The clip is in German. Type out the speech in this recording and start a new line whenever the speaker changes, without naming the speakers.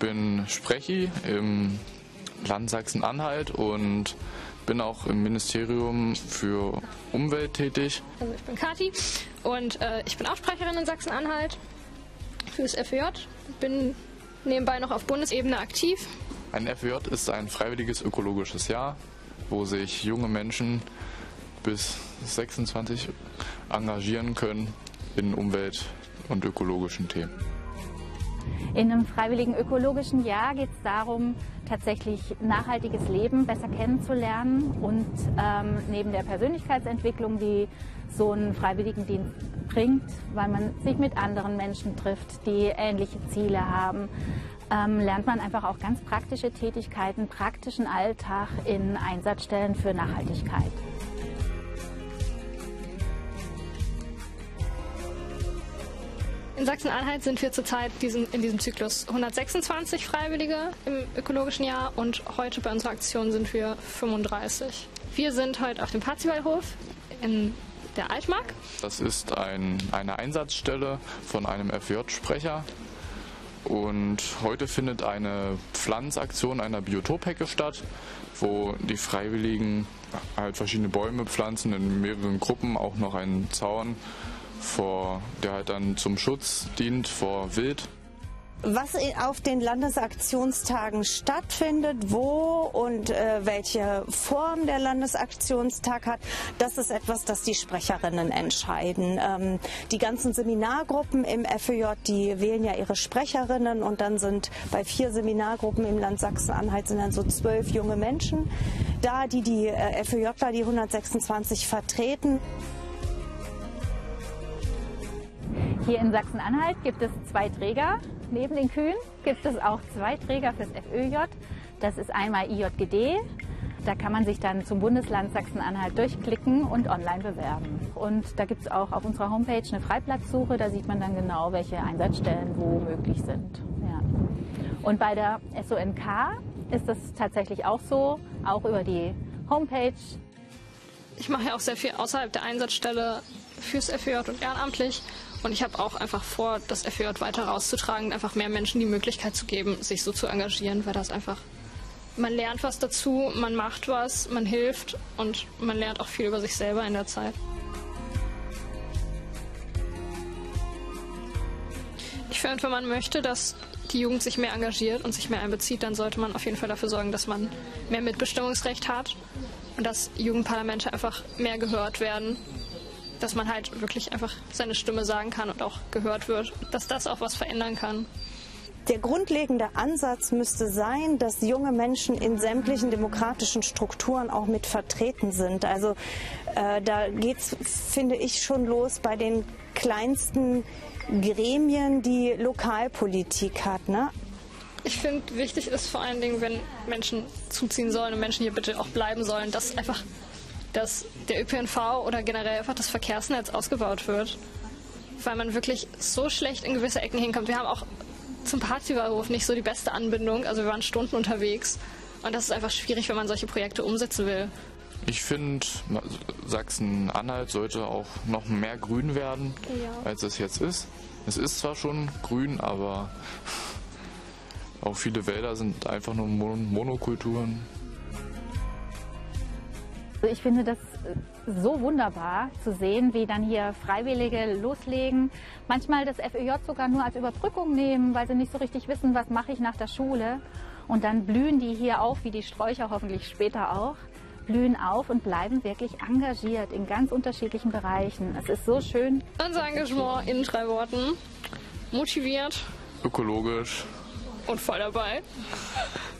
bin Sprechi im Land Sachsen-Anhalt und bin auch im Ministerium für Umwelt tätig.
Also ich bin Kathi und ich bin auch Sprecherin in Sachsen-Anhalt fürs FÖJ. Bin nebenbei noch auf Bundesebene aktiv.
Ein FÖJ ist ein freiwilliges ökologisches Jahr, wo sich junge Menschen bis 26 engagieren können in Umwelt- und ökologischen Themen.
In einem freiwilligen ökologischen Jahr geht es darum, tatsächlich nachhaltiges Leben besser kennenzulernen und neben der Persönlichkeitsentwicklung, die so ein Freiwilligendienst bringt, weil man sich mit anderen Menschen trifft, die ähnliche Ziele haben, lernt man einfach auch ganz praktische Tätigkeiten, praktischen Alltag in Einsatzstellen für Nachhaltigkeit.
In Sachsen-Anhalt sind wir zurzeit in diesem Zyklus 126 Freiwillige im ökologischen Jahr und heute bei unserer Aktion sind wir 35. Wir sind heute auf dem Parzivalhof in der Altmark.
Das ist eine Einsatzstelle von einem FÖJ-Sprecher und heute findet eine Pflanzaktion einer Biotophecke statt, wo die Freiwilligen halt verschiedene Bäume pflanzen in mehreren Gruppen, auch noch einen Zaun, der halt dann zum Schutz dient vor Wild.
Was auf den Landesaktionstagen stattfindet, wo und welche Form der Landesaktionstag hat, das ist etwas, das die Sprecherinnen entscheiden. Die ganzen Seminargruppen im FÖJ, die wählen ja ihre Sprecherinnen und dann sind bei 4 Seminargruppen im Land Sachsen-Anhalt sind dann so 12 junge Menschen da, die FÖJler, die 126 vertreten.
Hier in Sachsen-Anhalt gibt es 2 Träger. Neben den Kühen gibt es auch 2 Träger fürs FÖJ. Das ist einmal IJGD. Da kann man sich dann zum Bundesland Sachsen-Anhalt durchklicken und online bewerben. Und da gibt es auch auf unserer Homepage eine Freiplatzsuche. Da sieht man dann genau, welche Einsatzstellen wo möglich sind. Ja. Und bei der SONK ist das tatsächlich auch so, auch über die Homepage.
Ich mache ja auch sehr viel außerhalb der Einsatzstelle fürs FÖJ und ehrenamtlich. Und ich habe auch einfach vor, das FÖJ weiter rauszutragen, einfach mehr Menschen die Möglichkeit zu geben, sich so zu engagieren, weil das einfach, man lernt was dazu, man macht was, man hilft und man lernt auch viel über sich selber in der Zeit. Ich finde, wenn man möchte, dass die Jugend sich mehr engagiert und sich mehr einbezieht, dann sollte man auf jeden Fall dafür sorgen, dass man mehr Mitbestimmungsrecht hat und dass Jugendparlamente einfach mehr gehört werden. Dass man halt wirklich einfach seine Stimme sagen kann und auch gehört wird, dass das auch was verändern kann.
Der grundlegende Ansatz müsste sein, dass junge Menschen in sämtlichen demokratischen Strukturen auch mit vertreten sind. Also da geht es, finde ich, schon los bei den kleinsten Gremien, die Lokalpolitik hat, ne?
Ich finde, wichtig ist vor allen Dingen, wenn Menschen zuziehen sollen und Menschen hier bitte auch bleiben sollen, dass der ÖPNV oder generell einfach das Verkehrsnetz ausgebaut wird, weil man wirklich so schlecht in gewisse Ecken hinkommt. Wir haben auch zum Parzivalhof nicht so die beste Anbindung, also wir waren Stunden unterwegs und das ist einfach schwierig, wenn man solche Projekte umsetzen will.
Ich finde, Sachsen-Anhalt sollte auch noch mehr grün werden, als es jetzt ist. Es ist zwar schon grün, aber auch viele Wälder sind einfach nur Monokulturen.
Ich finde das so wunderbar zu sehen, wie dann hier Freiwillige loslegen, manchmal das FÖJ sogar nur als Überbrückung nehmen, weil sie nicht so richtig wissen, was mache ich nach der Schule. Und dann blühen die hier auf, wie die Sträucher hoffentlich später auch, blühen auf und bleiben wirklich engagiert in ganz unterschiedlichen Bereichen. Es ist so schön.
Unser Engagement in 3 Worten: motiviert,
ökologisch
und voll dabei.